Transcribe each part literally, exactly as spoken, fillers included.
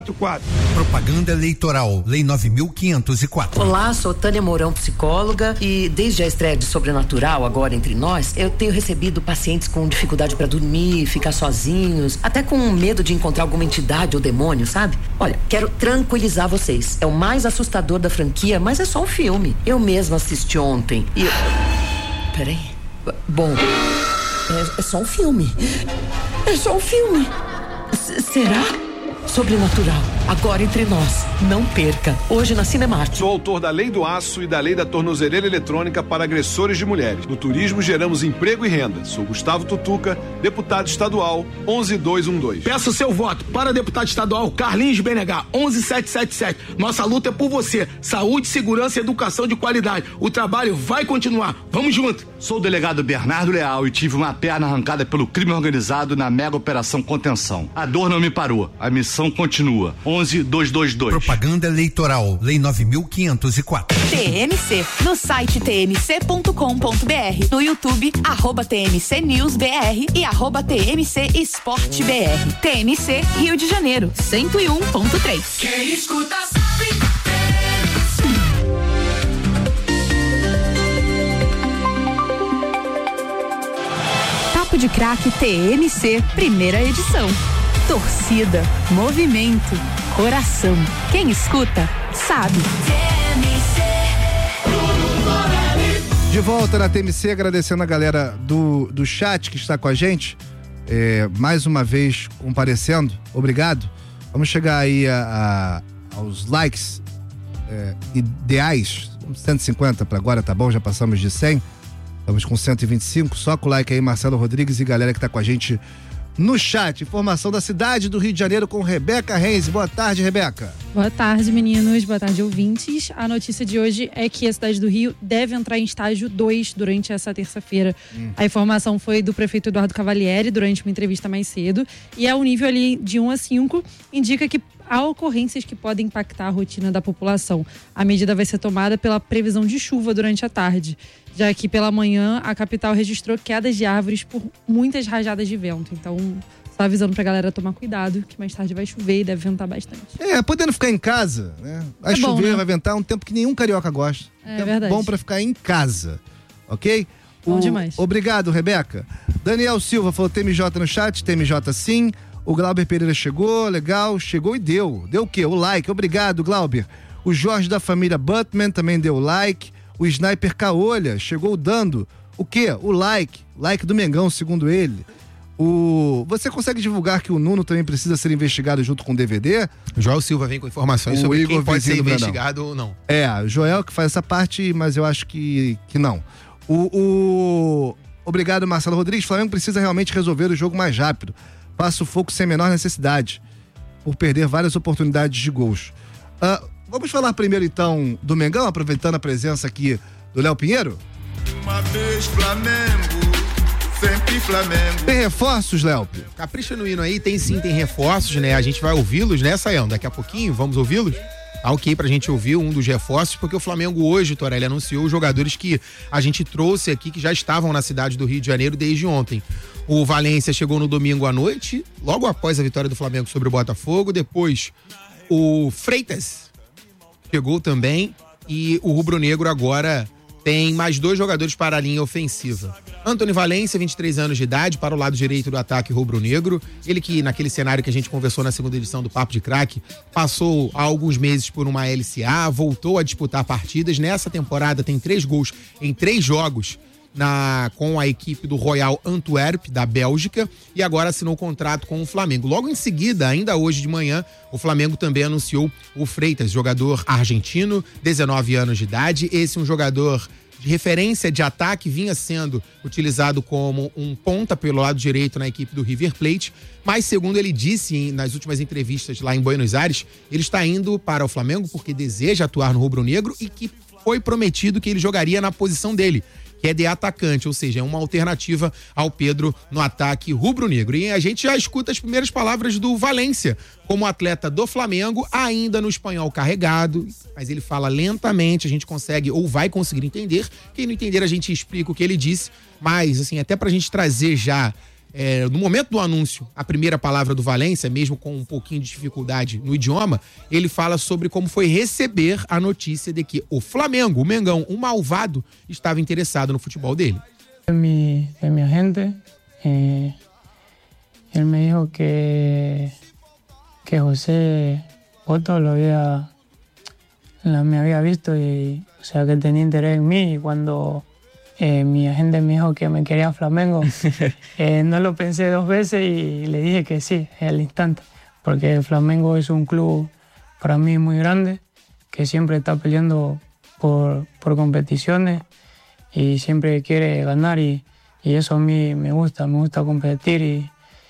quatro. Propaganda eleitoral, Lei nove mil quinhentos e quatro. Olá, sou Tânia Mourão, psicóloga, e desde a estreia de Sobrenatural, agora entre nós, eu tenho recebido pacientes com dificuldade para dormir, ficar sozinhos, até com medo de encontrar alguma entidade ou demônio, sabe? Olha, quero tranquilizar vocês. É o mais assustador da franquia, mas é só um filme. Eu mesma assisti ontem e... Eu... Peraí. Bom, é, é só um filme. É só um filme. C- será? Sobrenatural, agora entre nós. Não perca, hoje na Cinemark. Sou autor da Lei do Aço e da Lei da Tornozeleira Eletrônica para agressores de mulheres. No turismo geramos emprego e renda. Sou Gustavo Tutuca, deputado estadual onze mil duzentos e doze. Peço seu voto para deputado estadual Carlinhos B N H onze mil setecentos e setenta e sete. Nossa luta é por você. Saúde, segurança e educação de qualidade. O trabalho vai continuar. Vamos junto. Sou o delegado Bernardo Leal e tive uma perna arrancada pelo crime organizado na mega operação Contenção. A dor não me parou. A missão continua. onze mil duzentos e vinte e dois. Propaganda eleitoral, Lei nove mil quinhentos e quatro. T M C, no site t m c ponto com ponto b r, no YouTube, arroba T M C News B R e arroba T M C Esporte B R. T M C Rio de Janeiro, cento e um ponto três. Quem escuta sabe. Papo de Craque T M C, primeira edição. Torcida, movimento, coração. Quem escuta, sabe. De volta na T M C, agradecendo a galera do, do chat que está com a gente. É, mais uma vez comparecendo. Obrigado. Vamos chegar aí a, a, aos likes é, ideais. cento e cinquenta para agora, tá bom? Já passamos de cem. Estamos com cento e vinte e cinco. Só com o like aí, Marcelo Rodrigues e galera que tá com a gente no chat. Informação da cidade do Rio de Janeiro com Rebeca Reis. Boa tarde, Rebeca. Boa tarde, meninos. Boa tarde, ouvintes. A notícia de hoje é que a cidade do Rio deve entrar em estágio dois durante essa terça-feira. Hum. A informação foi do prefeito Eduardo Cavalieri durante uma entrevista mais cedo. E é o nível ali de um a cinco, indica que há ocorrências que podem impactar a rotina da população. A medida vai ser tomada pela previsão de chuva durante a tarde, já que pela manhã a capital registrou quedas de árvores por muitas rajadas de vento. Então, só avisando pra galera tomar cuidado, que mais tarde vai chover e deve ventar bastante. É, podendo ficar em casa, né? Vai é bom, chover, né? vai ventar, um tempo que nenhum carioca gosta. É tempo verdade. bom pra ficar em casa, ok? Bom o... demais. Obrigado, Rebeca. Daniel Silva falou T M J no chat, T M J sim. O Glauber Pereira chegou, legal, chegou e deu. Deu o quê? O like, obrigado, Glauber. O Jorge da família Butman também deu like. O Sniper Caolha chegou dando o quê? O like. Like do Mengão, segundo ele. O... Você consegue divulgar que o Nuno também precisa ser investigado junto com o D V D? O Joel Silva vem com informações o sobre Igor quem pode ser Vizinho investigado ou não. É, o Joel que faz essa parte, mas eu acho que, que não. O, o... Obrigado, Marcelo Rodrigues. O Flamengo precisa realmente resolver o jogo mais rápido. Passa o foco sem a menor necessidade, por perder várias oportunidades de gols. Uh, vamos falar primeiro, então, do Mengão, aproveitando a presença aqui do Léo Pinheiro? Uma vez Flamengo, sempre Flamengo. Tem reforços, Léo? Capricha no hino aí, tem sim, tem reforços, né? A gente vai ouvi-los, né, Saião? Daqui a pouquinho, vamos ouvi-los? Tá ok pra gente ouvir um dos reforços, porque o Flamengo hoje, Torelli, anunciou os jogadores que a gente trouxe aqui, que já estavam na cidade do Rio de Janeiro desde ontem. O Valência chegou no domingo à noite, logo após a vitória do Flamengo sobre o Botafogo. Depois, o Freitas chegou também, e o Rubro Negro agora tem mais dois jogadores para a linha ofensiva. Antony Valência, vinte e três anos de idade, para o lado direito do ataque rubro-negro. Ele que, naquele cenário que a gente conversou na segunda edição do Papo de Craque, passou há alguns meses por uma L C A, voltou a disputar partidas. Nessa temporada tem três gols em três jogos na, com a equipe do Royal Antwerp, da Bélgica, e agora assinou o contrato com o Flamengo. Logo em seguida, ainda hoje de manhã, o Flamengo também anunciou o Freitas, jogador argentino, dezenove anos de idade. Esse é um jogador de referência de ataque, vinha sendo utilizado como um ponta pelo lado direito na equipe do River Plate, mas segundo ele disse em, nas últimas entrevistas lá em Buenos Aires, ele está indo para o Flamengo porque deseja atuar no rubro-negro e que foi prometido que ele jogaria na posição dele, que é de atacante, ou seja, é uma alternativa ao Pedro no ataque rubro-negro. E a gente já escuta as primeiras palavras do Valência, como atleta do Flamengo, ainda no espanhol carregado, mas ele fala lentamente, a gente consegue ou vai conseguir entender. Quem não entender, a gente explica o que ele disse, mas assim, até pra gente trazer já é, no momento do anúncio, a primeira palavra do Valência, mesmo com um pouquinho de dificuldade no idioma, ele fala sobre como foi receber a notícia de que o Flamengo, o Mengão, o malvado, estava interessado no futebol dele. Mi, de mi agente, eh, él me dijo que, que José Otto lo había, la, me había visto y, o sea, que tenía interés en mí. Y cuando eh, mi agente me dijo que me quería Flamengo, eh, no lo pensé dos veces y le dije que sí, al instante. Porque el Flamengo es un club para mí muy grande, que siempre está peleando por, por competiciones y siempre quiere ganar y, y eso a mí me gusta, me gusta competir y,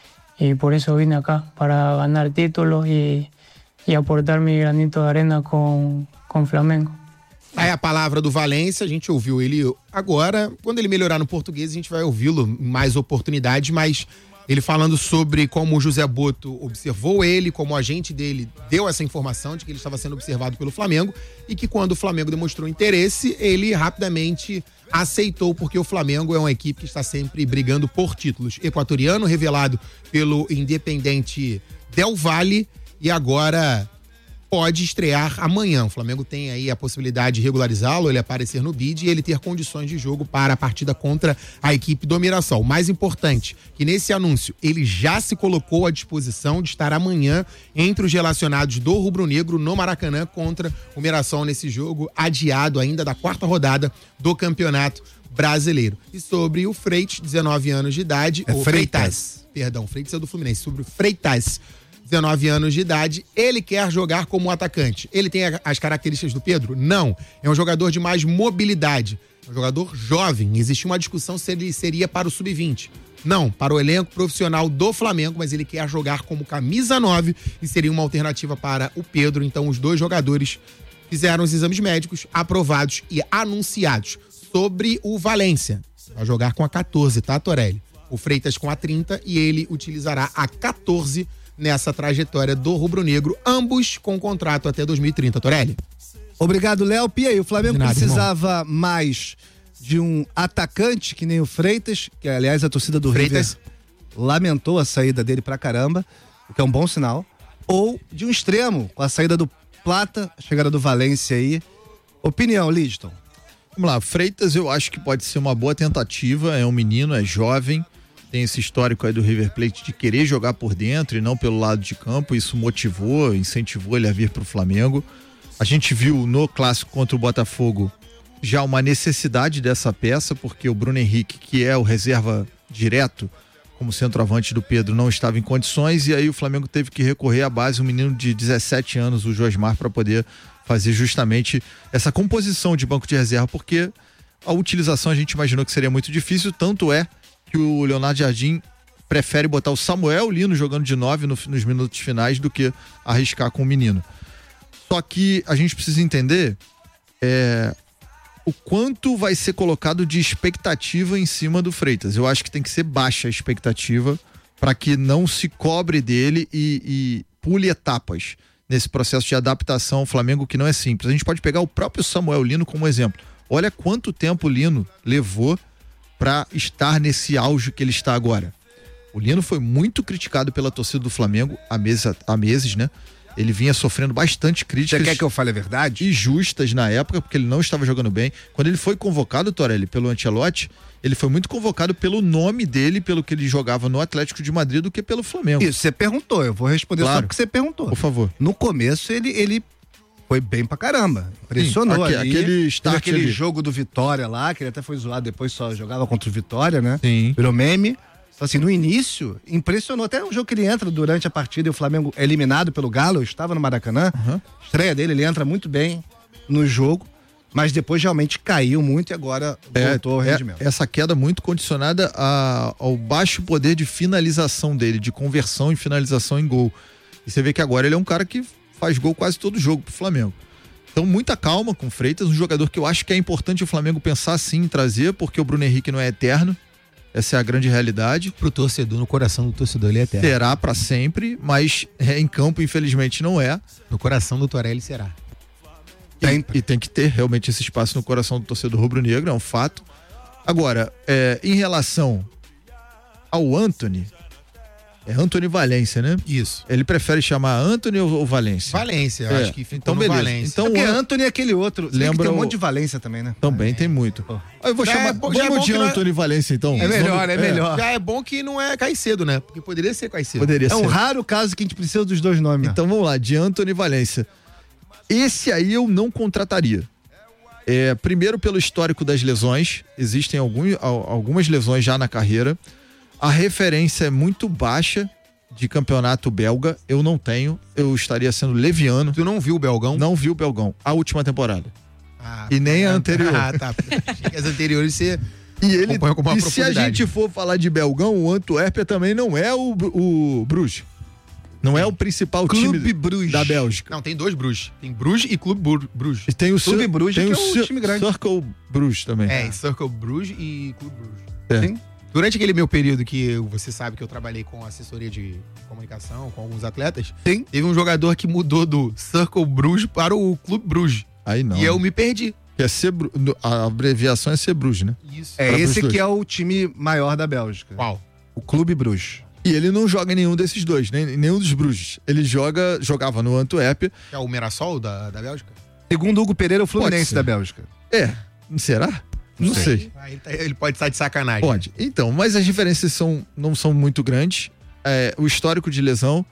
y por eso vine acá, para ganar títulos y, e aportar meu granito de arena com, com Flamengo. Aí a palavra do Valência, a gente ouviu ele agora. Quando ele melhorar no português, a gente vai ouvi-lo em mais oportunidades, mas ele falando sobre como o José Botto observou ele, como o agente dele deu essa informação de que ele estava sendo observado pelo Flamengo e que quando o Flamengo demonstrou interesse, ele rapidamente aceitou, porque o Flamengo é uma equipe que está sempre brigando por títulos. Equatoriano, revelado pelo Independente Del Valle, e agora pode estrear amanhã. O Flamengo tem aí a possibilidade de regularizá-lo, ele aparecer no bid e ele ter condições de jogo para a partida contra a equipe do Mirassol. O mais importante, que nesse anúncio ele já se colocou à disposição de estar amanhã entre os relacionados do rubro-negro no Maracanã contra o Mirassol nesse jogo adiado ainda da quarta rodada do Campeonato Brasileiro. E sobre o Freitas, dezenove anos de idade, é o Freitas. Freitas, perdão, Freitas é do Fluminense, sobre o Freitas, dezenove anos de idade, ele quer jogar como atacante. Ele tem as características do Pedro? Não. É um jogador de mais mobilidade. É um jogador jovem. Existe uma discussão se ele seria para o sub vinte. Não, para o elenco profissional do Flamengo, mas ele quer jogar como camisa nove e seria uma alternativa para o Pedro. Então os dois jogadores fizeram os exames médicos aprovados e anunciados. Sobre o Valência, vai jogar com a catorze, tá, Torelli? O Freitas com a trinta e ele utilizará a catorze nessa trajetória do rubro-negro, ambos com contrato até dois mil e trinta, Torelli. Obrigado, Léo. Pia aí, o Flamengo nada, precisava irmão. mais de um atacante que nem o Freitas, que aliás a torcida do Freitas River lamentou a saída dele pra caramba, o que é um bom sinal, ou de um extremo, com a saída do Plata, a chegada do Valência aí. Opinião, Lidton. Vamos lá, Freitas eu acho que pode ser uma boa tentativa, é um menino, é jovem, tem esse histórico aí do River Plate de querer jogar por dentro e não pelo lado de campo, isso motivou, incentivou ele a vir para o Flamengo. A gente viu no clássico contra o Botafogo já uma necessidade dessa peça, porque o Bruno Henrique, que é o reserva direto como centroavante do Pedro, não estava em condições e aí o Flamengo teve que recorrer à base, um menino de dezessete anos, o Josmar, para poder fazer justamente essa composição de banco de reserva, porque a utilização a gente imaginou que seria muito difícil, tanto é que o Leonardo Jardim prefere botar o Samuel Lino jogando de nove no, nos minutos finais do que arriscar com o menino. Só que a gente precisa entender é, o quanto vai ser colocado de expectativa em cima do Freitas. Eu acho que tem que ser baixa a expectativa para que não se cobre dele e, e pule etapas nesse processo de adaptação ao Flamengo, que não é simples. A gente pode pegar o próprio Samuel Lino como exemplo. Olha quanto tempo o Lino levou para estar nesse auge que ele está agora. O Lino foi muito criticado pela torcida do Flamengo há meses, há meses, né? Ele vinha sofrendo bastante críticas. Você quer que eu fale a verdade? E justas na época, porque ele não estava jogando bem. Quando ele foi convocado, Torelli, pelo Ancelotti, ele foi muito convocado pelo nome dele, pelo que ele jogava no Atlético de Madrid, do que pelo Flamengo. Isso, você perguntou, eu vou responder claro. Só porque você perguntou. Por favor. No começo, ele, ele foi bem pra caramba. Impressionou. Sim, ali. Aquele start aquele ali. jogo do Vitória lá, que ele até foi zoado, depois só jogava contra o Vitória, né? Sim. Virou meme. Então, assim, no início, impressionou. Até um jogo que ele entra durante a partida e o Flamengo é eliminado pelo Galo, eu estava no Maracanã. Uhum. Estreia dele, ele entra muito bem no jogo, mas depois realmente caiu muito e agora voltou ao é, rendimento. É, essa queda muito condicionada a, ao baixo poder de finalização dele, de conversão e finalização em gol. E você vê que agora ele é um cara que faz gol quase todo jogo pro Flamengo. Então, muita calma com o Freitas, um jogador que eu acho que é importante o Flamengo pensar sim em trazer, porque o Bruno Henrique não é eterno. Essa é a grande realidade. Pro torcedor, no coração do torcedor, ele é eterno. Será pra sempre, mas é, em campo, infelizmente, não é. No coração do Torelli será. E, e tem que ter realmente esse espaço no coração do torcedor rubro-negro, é um fato. Agora, é, em relação ao Antony. É Antony Valência, né? Isso. Ele prefere chamar Antony ou, ou Valência? Valência, eu É, acho que ficou então no beleza. Valência. Então É porque o An- Antony é aquele outro. Se bem que Lembra tem um o- monte de Valência também, né? Também tem muito. Ah, eu vou Já chamar. é bom- já é vamos bom de que não é- Antony Valência, então. É melhor, é melhor. Já é bom que não é Caicedo, né? Porque poderia ser Caicedo. Poderia É ser. um raro caso que a gente precisa dos dois nomes. Então vamos lá, de Antony Valência. Esse aí eu não contrataria. É, primeiro pelo histórico das lesões, existem alguns, al- algumas lesões já na carreira. A referência é muito baixa de campeonato belga, eu não tenho, eu estaria sendo leviano. Tu não viu o Belgão? Não vi o Belgão, a última temporada. Ah, E nem a anterior. Ah, tá. Achei que as anteriores você E ele, acompanha com uma e se a profundidade. gente for falar de Belgão, o Antuérpia também não é o, o Bruges. Não é o principal Clube time Bruges. da Bélgica. Não, tem dois Bruges. Tem Bruges e Clube Bru- Bruges. E tem o Clube Cir- Bruges, tem que o é um Cir- time grande. Circle Bruges também. É, em Circle Bruges e Clube Bruges. É. Sim. Durante aquele meu período que eu- você sabe que eu trabalhei com assessoria de comunicação, com alguns atletas, Sim. teve um jogador que mudou do Circle Bruges para o Clube Bruges. Aí não. E eu me perdi. Que é Cebru- a abreviação é Sebruges, né? Isso. É Pra esse pros que dois. é o time maior da Bélgica. Qual? O Clube Bruges. E ele não joga em nenhum desses dois, nem nenhum dos Bruges. Ele joga, jogava no Antuérpia. É o Mirassol da, da Bélgica? Segundo Hugo Pereira, o Pode Fluminense ser. da Bélgica. É, será? Não sei. Ah, ele, tá- ele pode estar de sacanagem. Pode. Então, mas as diferenças são, não são muito grandes. É, o histórico de lesão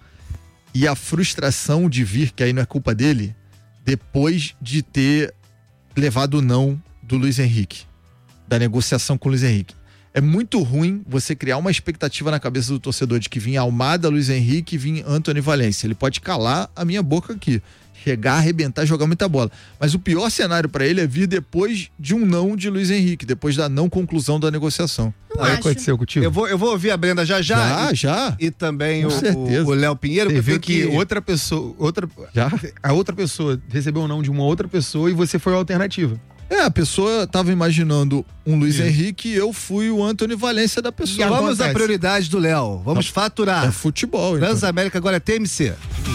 e a frustração de vir, que aí não é culpa dele, depois de ter levado o não do Luiz Henrique, da negociação com o Luiz Henrique. É muito ruim você criar uma expectativa na cabeça do torcedor de que vinha Almada, Luiz Henrique e vinha Antony Valência. Ele pode calar a minha boca aqui. Chegar, arrebentar, jogar muita bola. Mas o pior cenário pra ele é vir depois de um não de Luiz Henrique, depois da não conclusão da negociação. Não Aí acho. aconteceu contigo? Eu vou, eu vou ouvir a Brenda já já. Já, e, já. e também Com o- certeza. o o Léo Pinheiro. Você eu viu tenho que outra pessoa, outra, Já? a outra pessoa recebeu um não de uma outra pessoa e você foi a alternativa. É, a pessoa tava imaginando um Luiz Isso. Henrique e eu fui o Antony Valência da pessoa. E Vamos à acontece. prioridade do Léo. Vamos É faturar. futebol, então. Transamérica agora é T M C.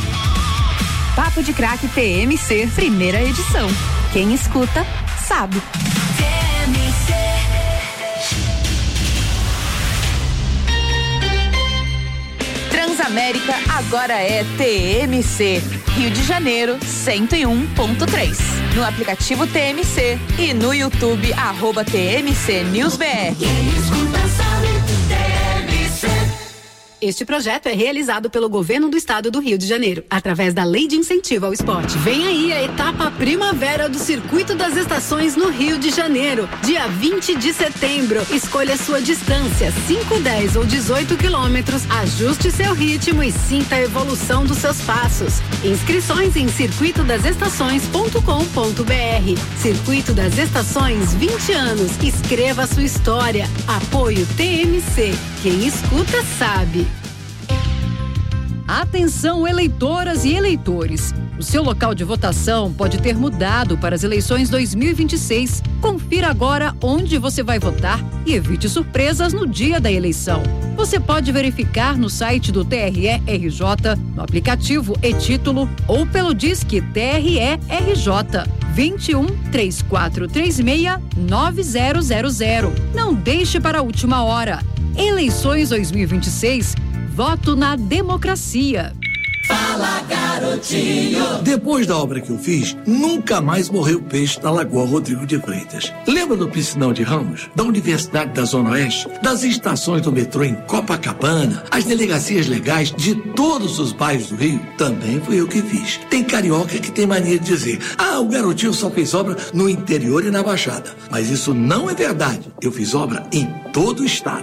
Papo de Craque T M C, primeira edição. Quem escuta, sabe. Transamérica agora é T M C. Rio de Janeiro, cento e um ponto três. No aplicativo T M C e no YouTube, arroba T M C News B R. Este projeto é realizado pelo Governo do Estado do Rio de Janeiro, através da Lei de Incentivo ao Esporte. Vem aí a etapa Primavera do Circuito das Estações no Rio de Janeiro, dia vinte de setembro. Escolha sua distância, cinco, dez ou dezoito quilômetros, ajuste seu ritmo e sinta a evolução dos seus passos. Inscrições em circuito das estações ponto com ponto br. Circuito das Estações, vinte anos. Escreva sua história. Apoio T M C. Quem escuta sabe. Atenção, eleitoras e eleitores. O seu local de votação pode ter mudado para as eleições dois mil e vinte e seis. Confira agora onde você vai votar e evite surpresas no dia da eleição. Você pode verificar no site do T R E R J, no aplicativo e-Título ou pelo Disque T R E R J vinte e um, três quatro três seis, nove zero zero zero. Não deixe para a última hora. Eleições dois mil e vinte e seis. Voto na democracia. Fala, garotinho! Depois da obra que eu fiz, nunca mais morreu peixe na Lagoa Rodrigo de Freitas. Lembra do piscinão de Ramos? Da Universidade da Zona Oeste? Das estações do metrô em Copacabana? As delegacias legais de todos os bairros do Rio? Também fui eu que fiz. Tem carioca que tem mania de dizer: ah, o garotinho só fez obra no interior e na Baixada. Mas isso não é verdade. Eu fiz obra em todo o estado.